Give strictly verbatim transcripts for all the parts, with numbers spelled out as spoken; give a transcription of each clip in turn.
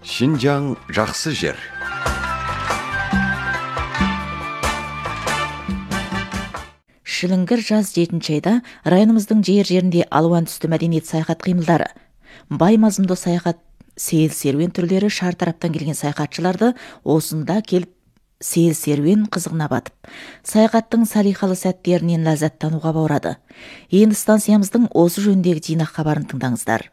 Шинжаң жақсы жер. Шіліңгір жаз жетінші айда районымыздың жер-жерінде алуан түсті мәдениет саяхат қимылдары. Бай мазмұнды саяхат сейіл серуен түрлері шартараптан келген саяхатшыларды осында келіп сейіл серуен қызығына батып, саяхаттың салиқалы сәттерінен ләззаттануға баурады. Енді станциямыздың осы жөніндегі жинақ хабарын тыңдаңыздар.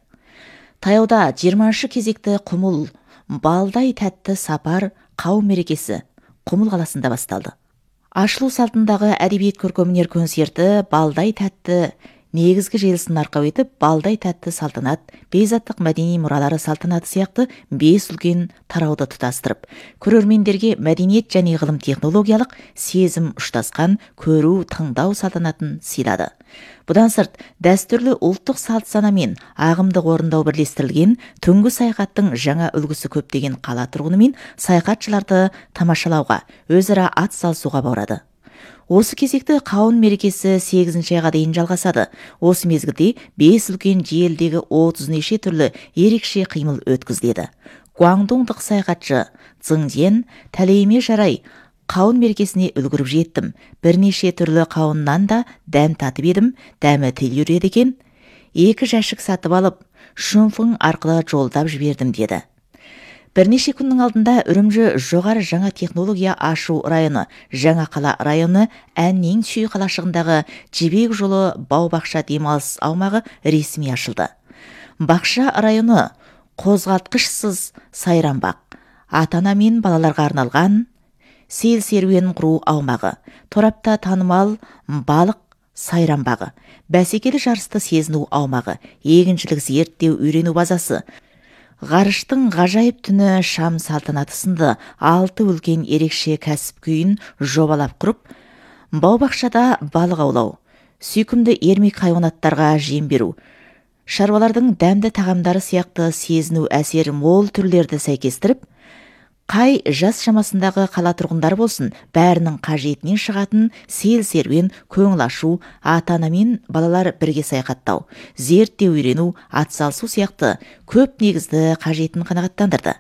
Таяуда жиырманыншы кезекті Құмыл балдай тәтті сапар қауым мерекесі Құмыл қаласында басталды. Ашылу салтындағы әдебиет көркемөнер концерті балдай тәтті негізгі желісін арқау етіп, балдай тәтті салтанат, бейзаттық мәдени мұралары салтанаты сияқты бес үлкен тарауды тұтастырып, көрермендерге мәдениет және ғылым технологиялық сезім ұштасқан көру, тыңдау салтанатын сыйлады. Бұдан сырт, дәстүрлі ұлттық салт санамен ағымдық орындау бірлестірілген түнгі саяхаттың жаңа үлгісі көптеген қала тұрғыны мен саяхатшыларды тамашалауға, өзара ат салысуға баурады. Осы кезекті қауын мерекесі сегізінші айға дейін жалғасады. Осы мезгілде бес үлкен желідегі отыз неше түрлі ерекше қимыл өткізіледі. Гуандоңдық саяхатшы Цзыңден тәлейіме жарай қауын мерекесіне үлгіріп жеттім. Бірнеше түрлі қауыннан да дәм татып едім, дәмі телюреді екен. Екі жәшік сатып алып, шүнфың арқылы жолдап жібердім деді. Бірнеше күннің алдында Үрімжі жоғары жаңа технология ашу районы, жаңа қала районы әннен сүй қалашығындағы Жібек жолы бау-бақша демалыс аумағы ресми ашылды. Бақша районы қозғалтқышсыз сайранбақ, ата-ана мен балаларға арналған сейіл серуен құру аумағы, торапта танымал балық сайранбағы, бәсекелі жарысты сезіну аумағы, егіншілік зерттеу үйрену базасы, ғарыштың ғажайып түні шам салтанаты сынды алты үлкен ерекше кәсіп күйін жобалап құрып, бау-бақшада балық аулау, сүйкімді ермек хайуанаттарға жем беру, шаруалардың дәмді тағамдары сияқты сезіну әсері мол түрлерді сәйкестіріп, қай жас шамасындағы қала тұрғындары болсын, бәрінің қажетінен шығатын сейіл серуен, көңіл ашу, ата-ана мен балалар бірге саяхаттау, зерттеу үйрену, атсалысу сияқты көп негізді қажетін қанағаттандырды.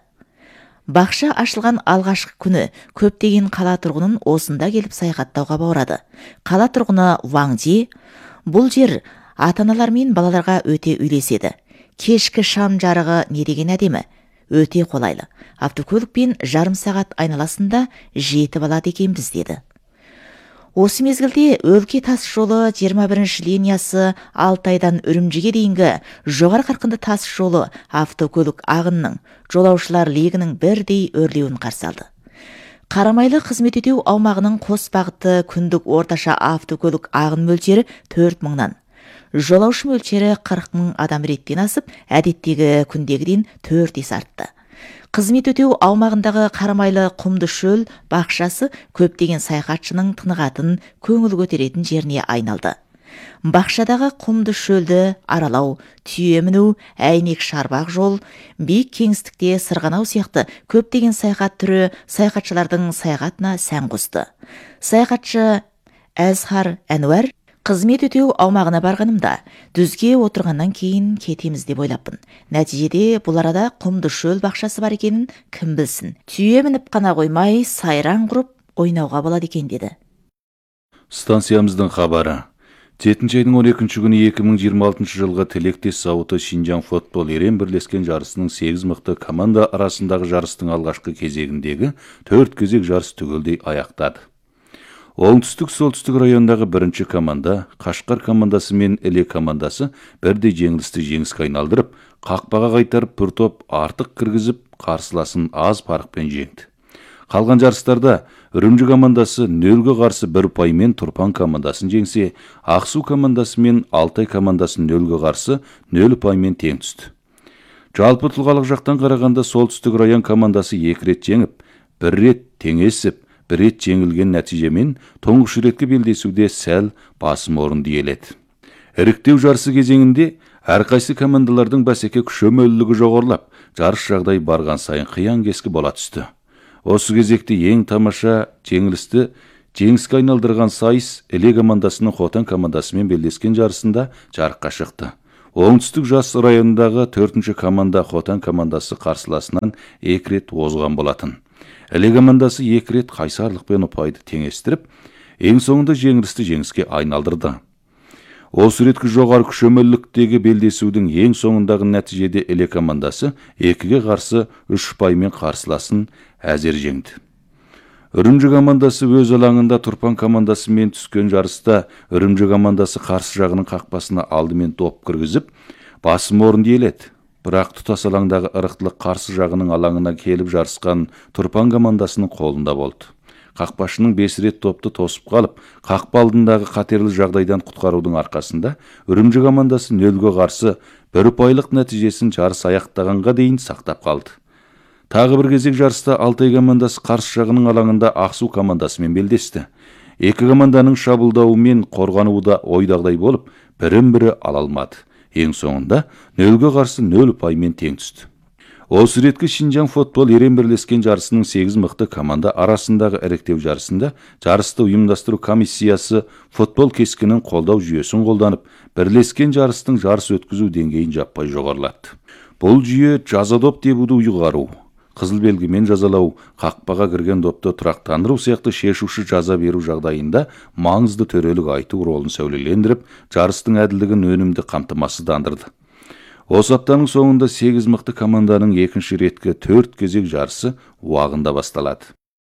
Бақша ашылған алғашқы күні көптеген қала тұрғынын осында келіп саяхаттауға баурады. Қала тұрғыны Ваңди бұл жер ата-аналар мен балаларға өте үйлеседі. Кешкі шам жарығы не деген әдемі, өте қолайлы. Автокөлікпен жарым сағат айналасында жетіп алады екенбіз деді. Осы мезгілде өлке тас жолы жиырма бірінші линиясы Алтайдан Үрімжіге дейінгі жоғары қарқынды тас жолы автокөлік ағынның, жолаушылар легінің бірдей өрлеуін қарсы алды. Қарамайлы қызмет ету аумағының қос бағыты күндік орташа автокөлік ағын мөлшері төрт мыңнан. Жолаушы мөлшері қырық мың адам реттен асып, әдеттегі күндегіден төрт есе артты. Қызмет өтеу аумағындағы Қарамайлы құмды шөл бақшасы көптеген саяхатшының тынығатын, көңіл көтеретін жеріне айналды. Бақшадағы құмды шөлді аралау, түйе міну, әйнек шарбақ жол, биік кеңістікте сырғанау сияқты көптеген саяхат түрі саяхатшылардың саяхатына сән қосты. Саяхатшы Әзхар Әнуар қызмет өтеу аумағына барғанымда, дүзге отырғаннан кейін кетеміз деп ойлаппын. Нәтижеде бұл арада құмды шөл бақшасы бар екенін кім білсін. Түйе мініп қана қоймай, сайран құрып ойнауға болады екен деді. Станциямыздың хабары. жетінші айдың он екінші күні екі мың жиырма алтыншы жылғы тілектес зауыты Шинжаң футбол ерен бірлескен жарысының сегіз мықты команда арасындағы жарыстың алғашқы кезегіндегі төрт кезек жарыс түгелдей аяқтады. Оңтүстік-солтүстік райондағы бірінші команда, Қашқар командасы мен Іле командасы бірдей жеңілісті жеңіске айналдырып, қақпаға қайтарып бір топ артық кіргізіп, қарсыласын аз парықпен жеңді. Қалған жарыстарда Үрімжі командасы нөлге қарсы бір паймен Тұрпан командасын жеңсе, Ақсу командасы мен Алтай командасын нөлге қарсы нөл паймен тең түсті. Жалпы тұлғалық жақтан қарағанда солтүстік район командасы екі рет жеңіп, бір рет теңесіп, бір рет жеңілген нәтижемен тұңғыш ретке белдесуде сәл басым орынды иеледі. Іріктеу жарысы кезеңінде әрқайсы командалардың бәсеке күші-мөллігі жоғарылап, жарыс жағдай барған сайын қиян-кескі бола түсті. Осы кезекте ең тамаша жеңілісті жеңіске айналдырған сайыс Іле командасының Хотан командасымен белдескен жарысында жарыққа шықты. Оңтүстік жас районындағы төртінші команда Хотан командасы қарсыласынан екі рет озған болатын. Іле командасы екі рет қайсарлықпен ұпайды теңестіріп, ең соңында жеңілісті жеңіске айналдырды. Осы реткі жоғары күшөмелліктегі белдесудің ең соңындағы нәтижеде Іле командасы екіге қарсы үш ұпаймен қарсыласын әзер жеңді. Үрімжі командасы өз алаңында Тұрпан командасымен түскен жарыста Үрімжі командасы қарсы жағының қақпасына алдымен доп кіргізіп, басым орын иеледі. Бірақ тұтас алаңдағы ырықтылық қарсы жағының алаңына келіп жарысқан Тұрпан командасының қолында болды. Қақпашының бес рет топты тосып қалып, қақпа алдындағы қатерлі жағдайдан құтқарудың арқасында Үрімжі командасы нөлге қарсы бір ұпайлық нәтижесін жарыс аяқтағанға дейін сақтап қалды. Тағы бір кезек жарыста Алтай командасы қарсы жағының алаңында Ақсу командасымен белдесті. Екі команданың шабуылдауы мен қорғануы да ойдағыдай болып, бірін-бірі ала алмады. Ең соңында нөлге қарсы нөл ұпаймен тең түсті. Осы реткі Шинжаң футбол ерен бірлескен жарысының сегіз мықты команда арасындағы іріктеу жарысында жарысты ұйымдастыру комиссиясы футбол кескінін қолдау жүйесін қолданып, бірлескен жарыстың жарыс өткізу деңгейін жаппай жоғарылатты. Бұл жүйе жаза доп тебуді ұйғару, қызыл белгімен жазалау, қақпаға кірген допты тұрақтандыру сияқты шешуші жаза беру жағдайында маңызды төрелік айту ролын сәулелендіріп, жарыстың әділдігін өнімді қамтамасыздандырды. Осы аптаның соңында сегіз мықты команданың екінші реткі төрт кезек жарысы уағында басталады.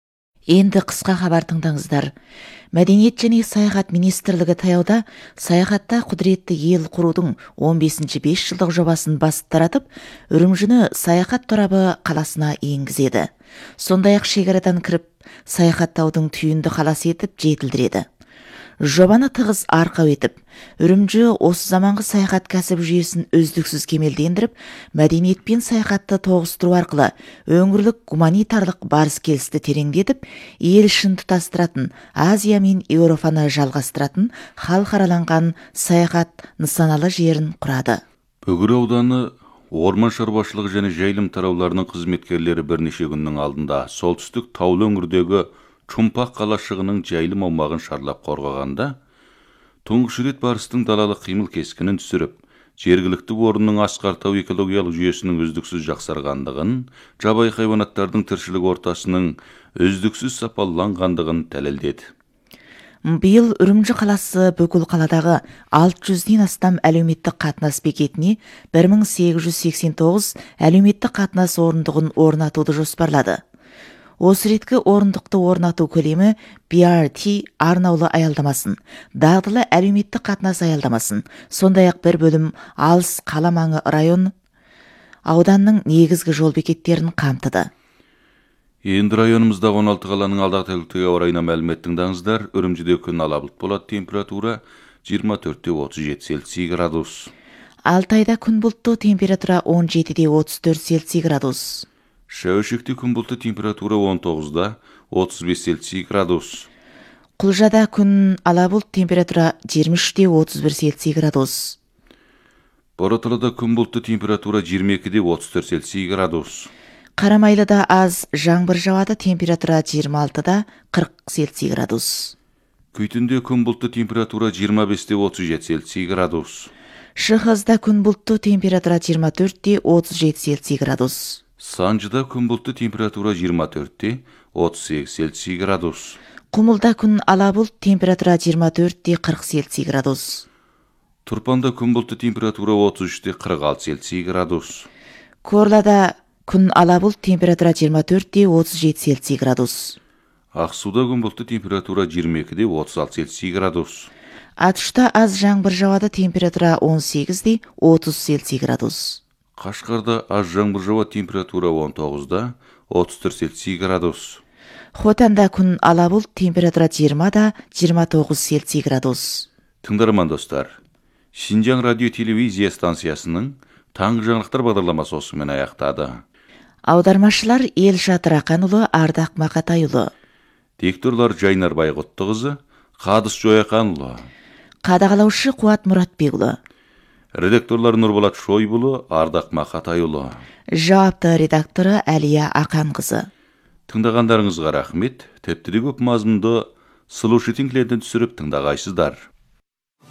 Енді қысқа хабар тыңдаңыздар. Мәдениет және саяхат министрлігі таяуда саяхатта құдіретті ел құрудың он бесінші бес жылдық жобасын басып таратып, Үрімжіні саяхат торабы қаласына енгізеді. Сондай-ақ шекарадан кіріп, саяхаттаудың түйінді қаласы етіп жетілдіреді. Жобаны тығыз арқау етіп, Үрімжі осы заманғы саяхат кәсіп жүйесін үздіксіз кемелдендіріп, мәдениет пен саяхатты тоғыстыру арқылы өңірлік гуманитарлық барыс келісті тереңдетіп, ел ішін тұтастыратын, Азия мен Еуропаны жалғастыратын халықараланған саяхат нысаналы жерін құрады. Бөгір ауданы орман шаруашылығы және жайылым тарауларының қызметкерлері бірнеше күннің алдында солтүстік таулы өңірдегі Чумпақ қалашығының жайылым аумағын шарлап қорғағанда, тұңғыш рет барыстың далалық қимыл кескінін түсіріп, жергілікті орынның асқартау экологиялық жүйесінің үздіксіз жақсарғандығын, жабайы хайуанаттардың тіршілік ортасының үздіксіз сапаланғандығын дәлелдеді. Биыл Үрімжі қаласы бүкіл қаладағы алты жүзден астам әлеуметтік қатынас бекетіне бір мың сегіз жүз сексен тоғыз әлеуметтік қатынас орындығын орнатуды жоспарлады. Осы реткі орындықты орнату көлемі би ар ти арнаулы аялдамасын, дағдылы әлеуметтік қатынас аялдамасын, сондай-ақ бір бөлім алыс қала маңы район ауданның негізгі жол бекеттерін қамтыды. Енді районымызда он алты қаланың алдағы тәуліктерге орайына мәлімет тыңдаңыздар. Үрімжіде күн ала бұлтты болады, температура жиырма төрт те отыз жеті Цельсий градус. Алтайда күн бұлтты, температура он жеті де отыз төрт Цельсий градус. Шәуішекте күн бұлтты, температура он тоғыз да отыз бес Цельсий градус. Құлжада күн ала бұлт, температура жиырма үш те отыз бір Цельсий градус. Бораталыда күн бұлтты, температура жиырма екі де отыз төрт Цельсий градус. Қарамайлыда аз жаңбыр жауады, температура жиырма алты да қырық Цельсий градус. Күйтінде күн бұлтты, температура жиырма бес те отыз жеті Цельсий градус. Шығызда күн бұлтты, температура жиырма төрт те отыз жеті Цельсий градус. Санжыда күн бұлтты, температура жиырма төрт те отыз сегіз Цельсий градус. Құмылда күн ала бұлт, температура жиырма төрт те қырық Цельсий градус. Тұрпанда күн бұлтты, температура отыз үш те қырық алты Цельсий градус. Корлада күн ала бұлт, температура жиырма төрт те отыз жеті Цельсий градус. Ақсуда күн бұлтты, температура жиырма екі де отыз алты Цельсий градус. Атышта аз жаңбыр жауады, температура он сегіз де отыз Цельсий градус. Қашқарда аз жаңбыр жауады, температура он тоғыз да отыз төрт Цельсий градус. Хотанда күн ала бұлт, температура жиырма да жиырма тоғыз Цельсий градус. Тыңдарман достар, Шинжаң радио телевизия станциясының таңғы жаңалықтар бағдарламасы осымен аяқтады. Аудармашылар Елшат Рақанұлы, Ардақ Мақатайұлы. Дикторлар Жайнар Байғұттығызы, Қадыс Жойақанұлы. Қадағалаушы Қуат Мұратбекұлы. Редакторлар Нұрболат Шойбұлы, Ардақ Мақатайұлы. Жауапты редакторы Әлия Ақанқызы. Тыңдағандарыңызға рахмет. Тәптіде көп мазмұнды слушательдерден түсіріп тыңдағайсыздар.